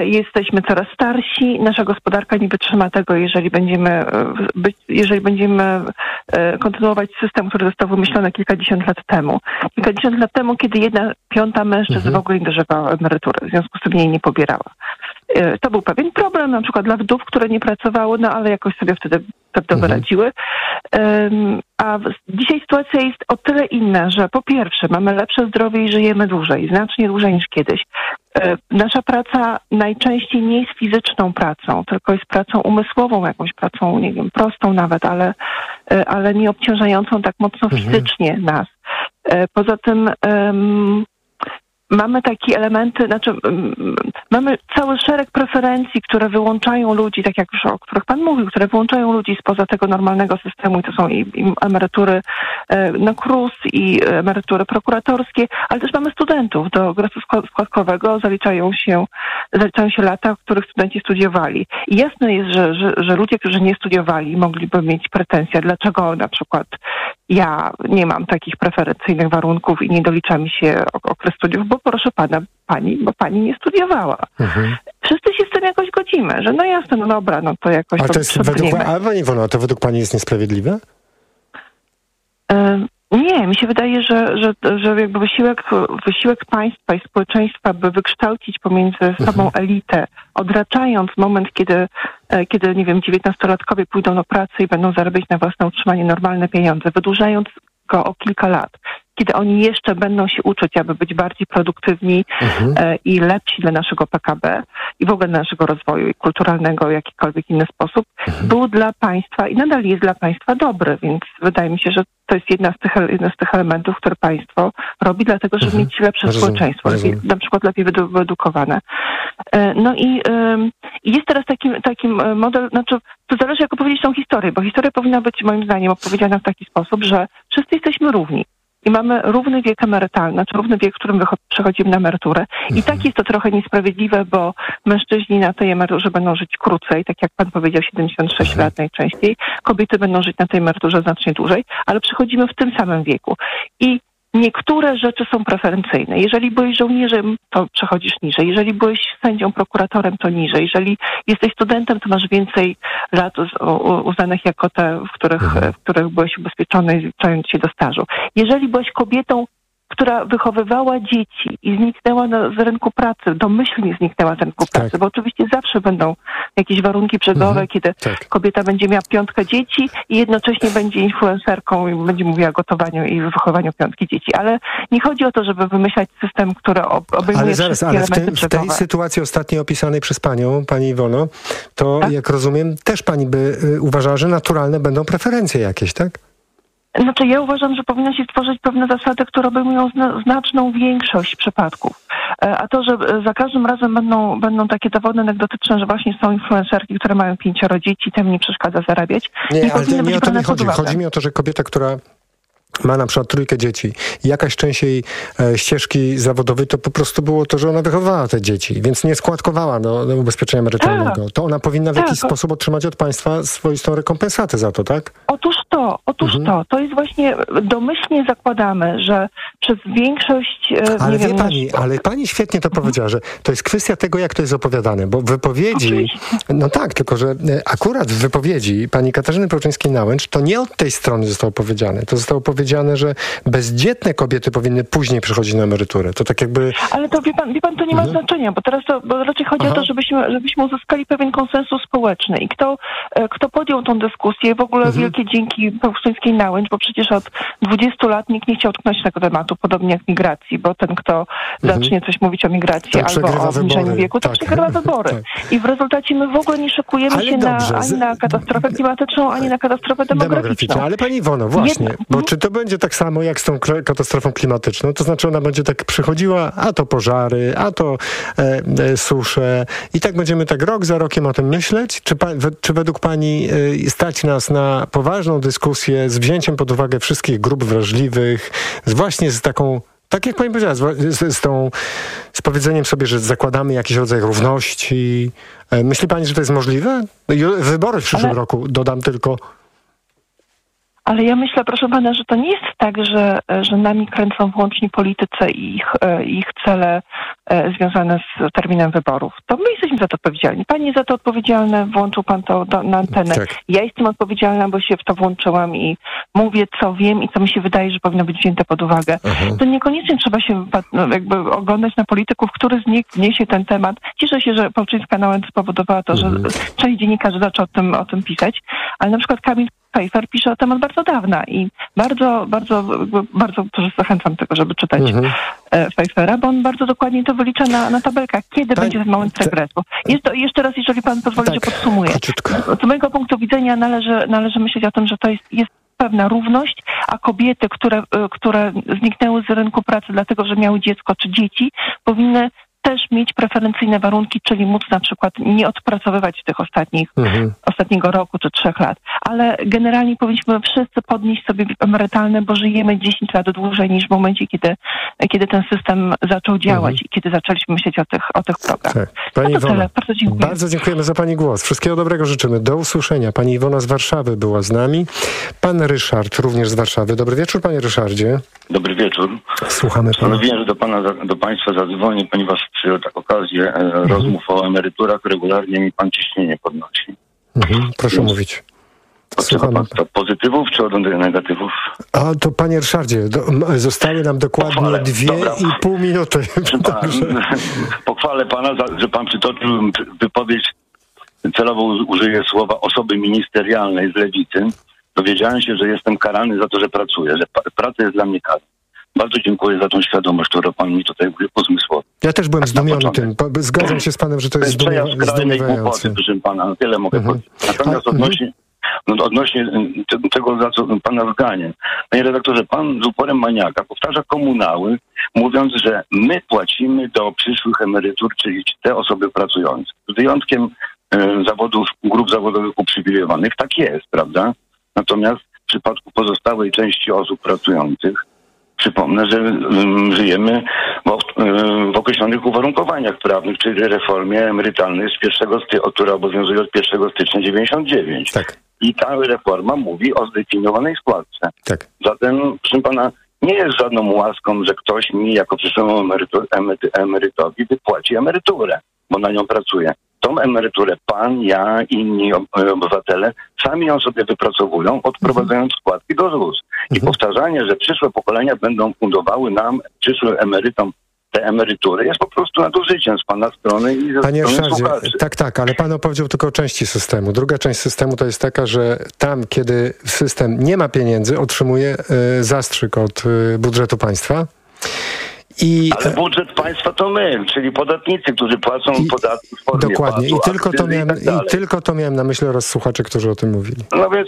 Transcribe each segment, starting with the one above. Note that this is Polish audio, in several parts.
Jesteśmy coraz starsi, nasza gospodarka nie wytrzyma tego, jeżeli będziemy kontynuować system, który został wymyślony kilkadziesiąt lat temu. Kilkadziesiąt lat temu, kiedy 1/5 mężczyzn w ogóle nie dożywała emerytury, w związku z tym jej nie pobierała. To był pewien problem, na przykład dla wdów, które nie pracowały, no ale jakoś sobie wtedy pewno radziły. A dzisiaj sytuacja jest o tyle inna, że po pierwsze mamy lepsze zdrowie i żyjemy dłużej, znacznie dłużej niż kiedyś. Nasza praca najczęściej nie jest fizyczną pracą, tylko jest pracą umysłową, jakąś pracą, nie wiem, prostą nawet, ale nie obciążającą tak mocno fizycznie nas. Poza tym mamy takie elementy, mamy cały szereg preferencji, które wyłączają ludzi, tak jak już o których Pan mówił, które wyłączają ludzi spoza tego normalnego systemu i to są i emerytury na KRUS i emerytury prokuratorskie, ale też mamy studentów do okresu składkowego, zaliczają się lata, w których studenci studiowali. I jasne jest, że ludzie, którzy nie studiowali, mogliby mieć pretensje, dlaczego na przykład ja nie mam takich preferencyjnych warunków i nie dolicza mi się okres studiów, bo proszę pani, bo pani nie studiowała. Wszyscy się z tym jakoś godzimy, że no jasne, no dobra, no to jakoś... Ale to jest Pani Iwono, to według pani jest niesprawiedliwe? Nie, mi się wydaje, że jakby wysiłek państwa i społeczeństwa, by wykształcić pomiędzy sobą elitę, odraczając moment, kiedy nie wiem, 19-latkowie pójdą do pracy i będą zarabiać na własne utrzymanie normalne pieniądze, wydłużając go o kilka lat, kiedy oni jeszcze będą się uczyć, aby być bardziej produktywni i lepsi dla naszego PKB i w ogóle dla naszego rozwoju i kulturalnego w jakikolwiek inny sposób, był dla państwa i nadal jest dla państwa dobry, więc wydaje mi się, że to jest jeden z tych elementów, które państwo robi, dlatego, żeby mieć lepsze społeczeństwo, na przykład lepiej wyedukowane. No i jest teraz taki model, to zależy, jak opowiedzieć tą historię, bo historia powinna być moim zdaniem opowiedziana w taki sposób, że wszyscy jesteśmy równi. I mamy równy wiek emerytalny, równy wiek, w którym przechodzimy na emeryturę. I tak jest to trochę niesprawiedliwe, bo mężczyźni na tej emeryturze będą żyć krócej, tak jak pan powiedział, 76 lat najczęściej. Kobiety będą żyć na tej emeryturze znacznie dłużej, ale przechodzimy w tym samym wieku. I niektóre rzeczy są preferencyjne. Jeżeli byłeś żołnierzem, to przechodzisz niżej. Jeżeli byłeś sędzią, prokuratorem, to niżej. Jeżeli jesteś studentem, to masz więcej lat uznanych jako te, w których byłeś ubezpieczony, zliczając się do stażu. Jeżeli byłeś kobietą, która wychowywała dzieci i zniknęła z rynku pracy, domyślnie zniknęła z rynku pracy, bo oczywiście zawsze będą jakieś warunki brzegowe, kiedy kobieta będzie miała 5 dzieci i jednocześnie będzie influencerką i będzie mówiła o gotowaniu i wychowaniu 5 dzieci. Ale nie chodzi o to, żeby wymyślać system, który obejmuje wszystkie elementy brzegowe. W tej sytuacji ostatniej opisanej przez panią, pani Iwono, to jak rozumiem, też pani by uważała, że naturalne będą preferencje jakieś, tak? Znaczy ja uważam, że powinno się stworzyć pewne zasady, które obejmują znaczną większość przypadków. A to, że za każdym razem będą takie dowody anegdotyczne, że właśnie są influencerki, które mają 5 dzieci, tym nie przeszkadza zarabiać. Nie, ale nie o to mi chodzi. Chodzi mi o to, że kobieta, która ma na przykład 3 dzieci i jakaś część jej ścieżki zawodowej to po prostu było to, że ona wychowywała te dzieci, więc nie składkowała do ubezpieczenia emerytalnego. To ona powinna w jakiś sposób otrzymać od państwa swoistą rekompensatę za to, tak? Otóż to jest właśnie, domyślnie zakładamy, że przez większość... Ale wie pani, ale pani świetnie to powiedziała, że to jest kwestia tego, jak to jest opowiadane, bo w wypowiedzi... No tak, tylko że akurat w wypowiedzi pani Katarzyny Pełczyńskiej-Nałęcz to nie od tej strony zostało powiedziane. To zostało powiedziane, że bezdzietne kobiety powinny później przechodzić na emeryturę. To tak jakby... Ale to wie pan, to nie ma znaczenia, bo teraz bo raczej chodzi o to, żebyśmy uzyskali pewien konsensus społeczny i kto podjął tą dyskusję, w ogóle wielkie dzięki Pełczyńskiej-Nałęcz, bo przecież od 20 lat nikt nie chciał tknąć tego tematu, podobnie jak migracji, bo ten, kto zacznie coś mówić o migracji albo o obniżeniu wieku, to przegrywa wybory. I w rezultacie my w ogóle nie szykujemy się ani na katastrofę klimatyczną, ani na katastrofę demograficzną. Ale pani Iwono, właśnie, bo czy to będzie tak samo jak z tą katastrofą klimatyczną? To znaczy ona będzie tak przychodziła, a to pożary, a to susze i tak będziemy tak rok za rokiem o tym myśleć? Czy według pani stać nas na poważną dyskusję z wzięciem pod uwagę wszystkich grup wrażliwych, właśnie z taką, tak jak pani powiedziała, z powiedzeniem sobie, że zakładamy jakiś rodzaj równości? Myśli pani, że to jest możliwe? Wybory w przyszłym roku, dodam tylko. Ale ja myślę, proszę pana, że to nie jest tak, że nami kręcą wyłącznie politycy i ich cele związane z terminem wyborów. To my jesteśmy za to odpowiedzialni. Pan jest za to odpowiedzialny, włączył pan to na antenę. Tak. Ja jestem odpowiedzialna, bo się w to włączyłam i mówię, co wiem i co mi się wydaje, że powinno być wzięte pod uwagę. To niekoniecznie trzeba się jakby oglądać na polityków, który z nich wniesie ten temat. Cieszę się, że Polczyńska-Nałęcz spowodowała to, że część dziennikarzy zaczął o tym pisać, ale na przykład Kamil Pfeiffer pisze o temat bardzo dawna i bardzo też zachęcam do tego, żeby czytać Pfeiffera, bo on bardzo dokładnie to wylicza na tabelkach, kiedy będzie ten moment regresu. Jeszcze raz, jeżeli pan pozwoli, że podsumuję. Z mojego punktu widzenia należy myśleć o tym, że to jest pewna równość, a kobiety, które zniknęły z rynku pracy dlatego, że miały dziecko czy dzieci, powinny też mieć preferencyjne warunki, czyli móc na przykład nie odpracowywać tych ostatniego roku czy 3 lat. Ale generalnie powinniśmy wszyscy podnieść sobie emerytalne, bo żyjemy 10 lat dłużej niż w momencie, kiedy ten system zaczął działać i kiedy zaczęliśmy myśleć o tych progach. Tak. Pani Iwona, bardzo dziękuję. Bardzo dziękujemy za pani głos. Wszystkiego dobrego życzymy. Do usłyszenia. Pani Iwona z Warszawy była z nami. Pan Ryszard również z Warszawy. Dobry wieczór, panie Ryszardzie. Dobry wieczór. Słuchamy pana. Postanowiłem, że do państwa zadzwonię, ponieważ przyjął tak okazję rozmów o emeryturach. Regularnie mi pan ciśnienie podnosi. Proszę mówić. Potrzeba pan pozytywów czy od negatywów? A to panie Ryszardzie, zostały nam dokładnie 2,5 minuty. Pochwalę pana, że pan przytoczył wypowiedź, celowo użyję słowa osoby ministerialnej z Lewicy. Dowiedziałem się, że jestem karany za to, że pracuję, że praca jest dla mnie karą. Bardzo dziękuję za tą świadomość, którą pan mi tutaj uzmysłowił. Ja też byłem zdumiony tym. Zgadzam się z panem, że to jest zdumiewające. Proszę pana, tyle mogę powiedzieć. Natomiast odnośnie tego, za co pana zganie. Panie redaktorze, pan z uporem maniaka powtarza komunały, mówiąc, że my płacimy do przyszłych emerytur, czyli te osoby pracujące. Z wyjątkiem grup zawodowych uprzywilejowanych. Tak jest, prawda? Natomiast w przypadku pozostałej części osób pracujących przypomnę, że żyjemy w określonych uwarunkowaniach prawnych, czyli reformie emerytalnej, która obowiązuje od 1 stycznia 1999. Tak. I ta reforma mówi o zdefiniowanej składce. Tak. Zatem, proszę pana, nie jest żadną łaską, że ktoś mi jako przyszłemu emerytowi wypłaci emeryturę, bo na nią pracuje. Tą emeryturę pan, ja, inni obywatele sami ją sobie wypracowują, odprowadzając składki do ZUS. I powtarzanie, że przyszłe pokolenia będą fundowały nam, przyszłym emerytom, te emerytury, jest po prostu nadużyciem z pana strony i ze Panie strony Ryszardzie, słuchaczy. tak, ale pan opowiedział tylko o części systemu. Druga część systemu to jest taka, że tam, kiedy system nie ma pieniędzy, otrzymuje zastrzyk od budżetu państwa. Ale budżet państwa to my, czyli podatnicy, którzy płacą podatki w formie dokładnie. VAT-u, I tylko to miałem na myśli oraz słuchaczy, którzy o tym mówili. No więc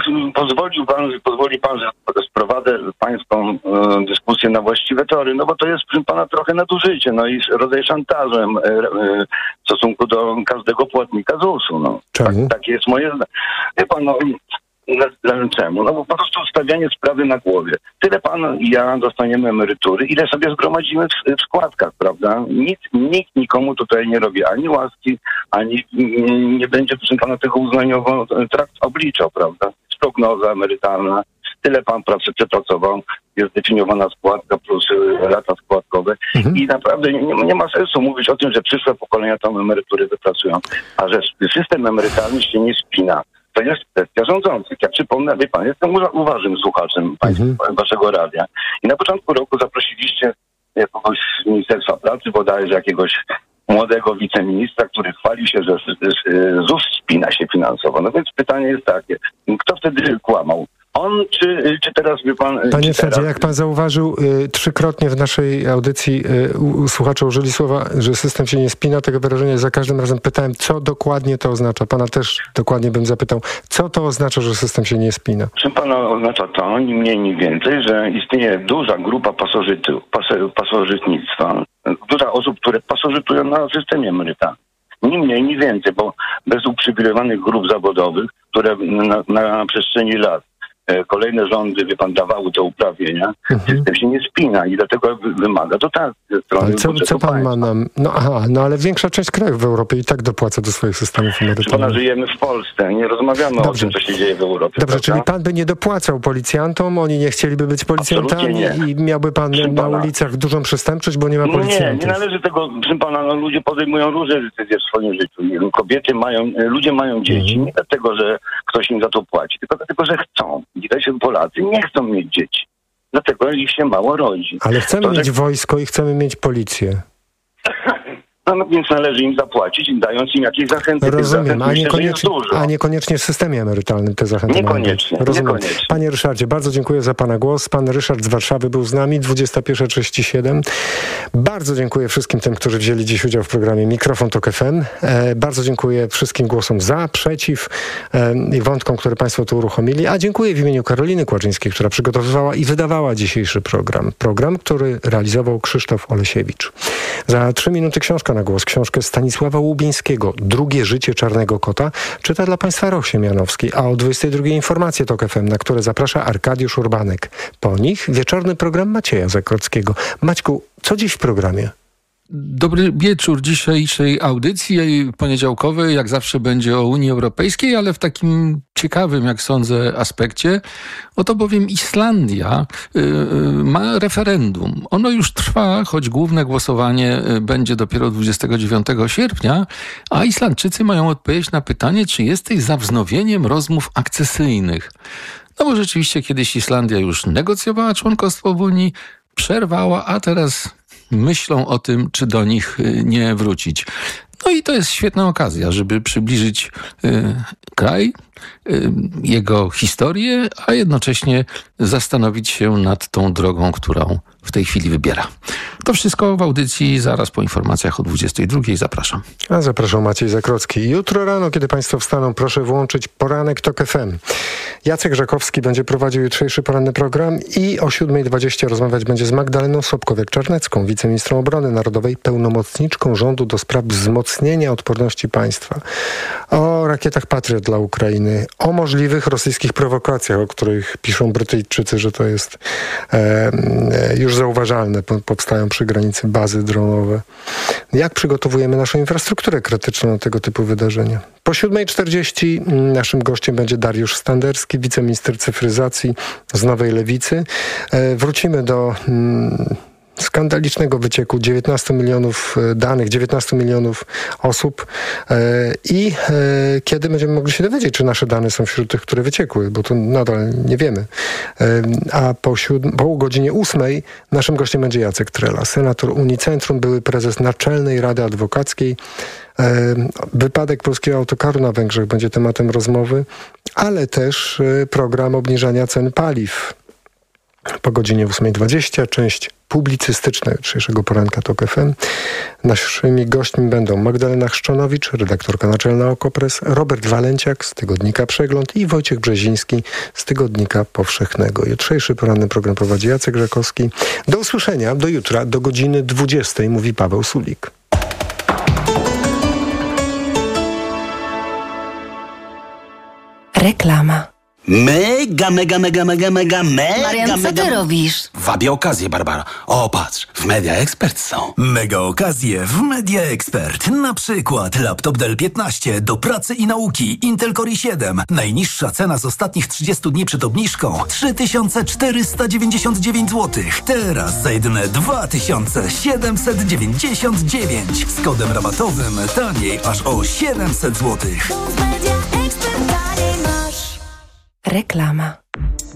pozwoli pan, że sprowadzę pańską dyskusję na właściwe tory, no bo to jest przy pana trochę nadużycie, no i rodzaj szantażem w stosunku do każdego płatnika ZUS-u. No. Czemu? Takie jest moje zdanie. Wie pan, czemu? No bo po prostu stawianie sprawy na głowie. Tyle pan i ja dostaniemy emerytury, ile sobie zgromadzimy w składkach, prawda? Nikt nikomu tutaj nie robi ani łaski, ani nie będzie, proszę pana, tego uznaniowo trakt obliczał, prawda? Jest prognoza emerytalna. Tyle pan przepracował, jest definiowana składka plus lata składkowe i naprawdę nie ma sensu mówić o tym, że przyszłe pokolenia tą emerytury wypracują, a że system emerytalny się nie spina. To jest kwestia rządzących. Ja przypomnę, wie pan, jestem uważnym słuchaczem waszego radia. I na początku roku zaprosiliście kogoś z Ministerstwa Pracy, bodajże jakiegoś młodego wiceministra, który chwali się, że ZUS spina się finansowo. No więc pytanie jest takie, kto wtedy kłamał? On czy teraz, wie pan... Panie Ryszardzie, jak pan zauważył, 3-krotnie w naszej audycji słuchacze użyli słowa, że system się nie spina. Tego wyrażenia za każdym razem pytałem, co dokładnie to oznacza. Pana też dokładnie bym zapytał, co to oznacza, że system się nie spina? Czym pana oznacza to, ni mniej, ni więcej, że istnieje duża grupa pasożytnictwa, duża osób, które pasożytują na systemie emerytalnym. Ni mniej, ni więcej, bo bez uprzywilejowanych grup zawodowych, które na przestrzeni lat kolejne rządy, wie pan, dawały te uprawnienia, system się nie spina i dlatego wymaga to tak ze strony ale co pan ma nam... No ale większa część krajów w Europie i tak dopłaca do swoich systemów emerytalnych. Pana, żyjemy w Polsce, nie rozmawiamy o tym, co się dzieje w Europie. Dobrze, prawda? czyli pan by nie dopłacał policjantom, oni nie chcieliby być policjantami i miałby pan na ulicach dużą przestępczość, bo nie ma policjantów. Nie należy tego, proszę pana, ludzie podejmują różne decyzje w swoim życiu. Ludzie mają dzieci, nie dlatego, że ktoś im za to płaci, tylko dlatego, że chcą. Dzisiaj Polacy nie chcą mieć dzieci. Dlatego ich się mało rodzi. Ale chcemy mieć wojsko i chcemy mieć policję. No więc należy im zapłacić, dając im jakieś zachęty. Rozumiem, a niekoniecznie w systemie emerytalnym te zachęty niekoniecznie. Rozumiem. Panie Ryszardzie, bardzo dziękuję za pana głos. Pan Ryszard z Warszawy był z nami, 21:37. Bardzo dziękuję wszystkim tym, którzy wzięli dziś udział w programie Mikrofon Tok FM. Bardzo dziękuję wszystkim głosom za, przeciw i wątkom, które państwo tu uruchomili. A dziękuję w imieniu Karoliny Kłaczyńskiej, która przygotowywała i wydawała dzisiejszy program. Program, który realizował Krzysztof Olesiewicz. Za 3 minuty książka na głos. Książkę Stanisława Łubińskiego Drugie życie czarnego kota czyta dla państwa Rok Siemianowski, a o 22:00 informacje Tok FM, na które zaprasza Arkadiusz Urbanek. Po nich wieczorny program Macieja Zakrockiego. Maćku, co dziś w programie? Dobry wieczór dzisiejszej audycji poniedziałkowej. Jak zawsze będzie o Unii Europejskiej, ale w takim ciekawym, jak sądzę, aspekcie. Oto bowiem Islandia ma referendum. Ono już trwa, choć główne głosowanie będzie dopiero 29 sierpnia, a Islandczycy mają odpowiedzieć na pytanie, czy jesteś za wznowieniem rozmów akcesyjnych. No bo rzeczywiście kiedyś Islandia już negocjowała członkostwo w Unii, przerwała, a teraz myślą o tym, czy do nich nie wrócić. No i to jest świetna okazja, żeby przybliżyć kraj, jego historię, a jednocześnie zastanowić się nad tą drogą, którą w tej chwili wybiera. To wszystko w audycji zaraz po informacjach o 22:00. Zapraszam. A zapraszam Maciej Zakrocki. Jutro rano, kiedy państwo wstaną, proszę włączyć Poranek Tok FM. Jacek Żakowski będzie prowadził jutrzejszy poranny program i o 7:20 rozmawiać będzie z Magdaleną Sobkowiak-Czarnecką, wiceministrą obrony narodowej, pełnomocniczką rządu do spraw wzmocnienia odporności państwa. O rakietach Patriot dla Ukrainy, o możliwych rosyjskich prowokacjach, o których piszą Brytyjczycy, że to jest już zauważalne. Powstają przy granicy bazy dronowe. Jak przygotowujemy naszą infrastrukturę krytyczną na tego typu wydarzenia? Po 7:40 naszym gościem będzie Dariusz Standerski, wiceminister cyfryzacji z Nowej Lewicy. Wrócimy do skandalicznego wycieku 19 milionów danych, 19 milionów osób i kiedy będziemy mogli się dowiedzieć, czy nasze dane są wśród tych, które wyciekły, bo to nadal nie wiemy. A po godzinie 8:00 naszym gościem będzie Jacek Trela, senator Unicentrum, były prezes Naczelnej Rady Adwokackiej. Wypadek polskiego autokaru na Węgrzech będzie tematem rozmowy, ale też program obniżania cen paliw. Po godzinie 8:20 część publicystyczna jutrzejszego poranka Tok FM. Naszymi gośćmi będą Magdalena Chrzczonowicz, redaktorka naczelna Okopres, Robert Walenciak z tygodnika Przegląd i Wojciech Brzeziński z tygodnika Powszechnego. Jutrzejszy poranny program prowadzi Jacek Żakowski. Do usłyszenia, do jutra, do godziny 20:00, mówi Paweł Sulik. Reklama. Mega. Marian, co ty robisz? Wabię okazję, Barbara. O, patrz, w Media Expert są. Mega okazje w Media Expert. Na przykład laptop Dell 15 do pracy i nauki, Intel Core i7. Najniższa cena z ostatnich 30 dni przed obniżką 3499 zł. Teraz za jedyne 2799. Z kodem rabatowym taniej aż o 700 zł. Reklama.